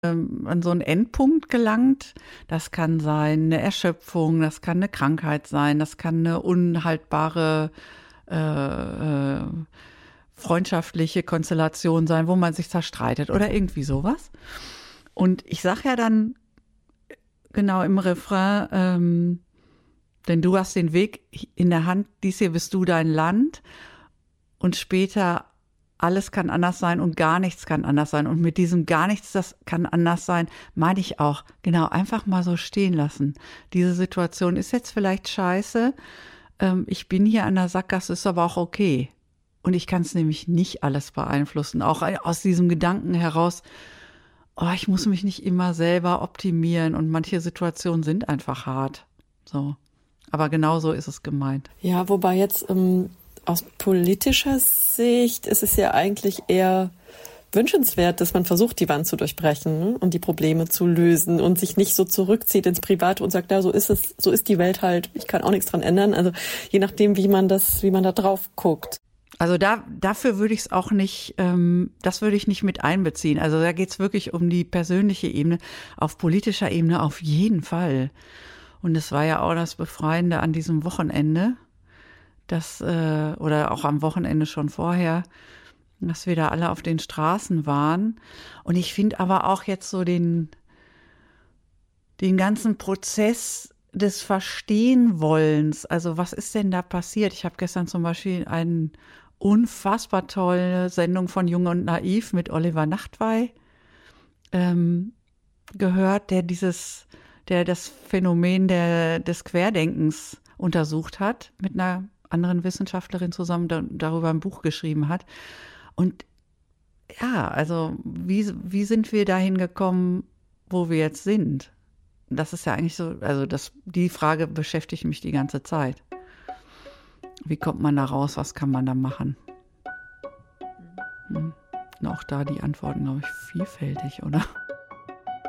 an so einen Endpunkt gelangt. Das kann sein eine Erschöpfung, das kann eine Krankheit sein, das kann eine unhaltbare freundschaftliche Konstellation sein, wo man sich zerstreitet oder irgendwie sowas. Und ich sage ja dann genau im Refrain, denn du hast den Weg in der Hand, dies hier bist du dein Land und später alles kann anders sein und gar nichts kann anders sein. Und mit diesem gar nichts, das kann anders sein, meine ich auch, genau, einfach mal so stehen lassen. Diese Situation ist jetzt vielleicht scheiße, ich bin hier an der Sackgasse, ist aber auch okay. Und ich kann es nämlich nicht alles beeinflussen, auch aus diesem Gedanken heraus, oh, ich muss mich nicht immer selber optimieren und manche Situationen sind einfach hart. So. Aber genau so ist es gemeint. Ja, wobei jetzt aus politischer Sicht ist es ja eigentlich eher wünschenswert, dass man versucht, die Wand zu durchbrechen, ne? Und die Probleme zu lösen und sich nicht so zurückzieht ins Private und sagt, ja, so ist es, so ist die Welt halt, ich kann auch nichts dran ändern. Also je nachdem, wie man da drauf guckt. Also dafür würde ich es auch nicht, das würde ich nicht mit einbeziehen. Also da geht es wirklich um die persönliche Ebene. Auf politischer Ebene auf jeden Fall. Und es war ja auch das Befreiende an diesem Wochenende, oder auch am Wochenende schon vorher, dass wir da alle auf den Straßen waren. Und ich finde aber auch jetzt so den ganzen Prozess des Verstehenwollens. Also was ist denn da passiert? Ich habe gestern zum Beispiel eine unfassbar tolle Sendung von Jung und Naiv mit Oliver Nachtwey gehört, der das Phänomen des Querdenkens untersucht hat, mit einer anderen Wissenschaftlerin zusammen darüber ein Buch geschrieben hat. Und ja, also wie sind wir dahin gekommen, wo wir jetzt sind? Das ist ja eigentlich so, also die Frage beschäftigt mich die ganze Zeit. Wie kommt man da raus? Was kann man da machen? Und auch da die Antworten, glaube ich, vielfältig, oder?